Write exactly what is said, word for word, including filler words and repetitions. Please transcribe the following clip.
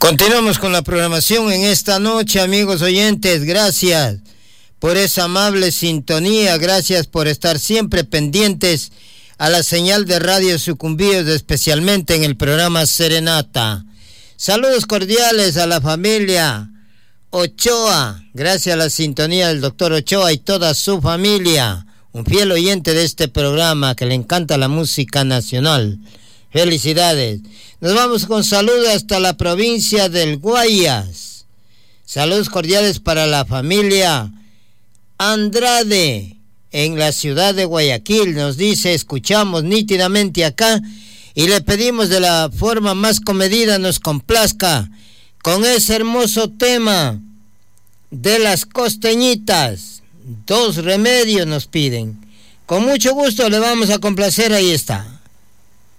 Continuamos con la programación en esta noche, amigos oyentes. Gracias por esa amable sintonía, gracias por estar siempre pendientes a la señal de Radio Sucumbíos, especialmente en el programa Serenata. Saludos cordiales a la familia Ochoa, gracias a la sintonía del doctor Ochoa y toda su familia, un fiel oyente de este programa que le encanta la música nacional. Felicidades. Nos vamos con saludos hasta la provincia del Guayas. Saludos cordiales para la familia Andrade en la ciudad de Guayaquil. Nos dice, escuchamos nítidamente acá y le pedimos de la forma más comedida nos complazca con ese hermoso tema de las costeñitas. Dos remedios nos piden. Con mucho gusto le vamos a complacer, ahí está.